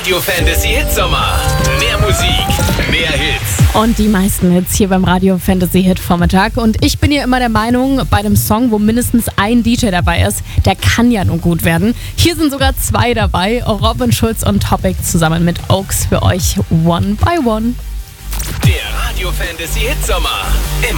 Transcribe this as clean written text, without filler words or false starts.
Radio Fantasy Hitsommer. Mehr Musik, mehr Hits. Und die meisten Hits hier beim Radio Fantasy Hit Vormittag. Und ich bin ja immer der Meinung, bei dem Song, wo mindestens ein DJ dabei ist, der kann ja nur gut werden. Hier sind sogar zwei dabei. Robin Schulz und Topic zusammen mit Oaks für euch One by One. Der Radio Fantasy Hitsommer. Immer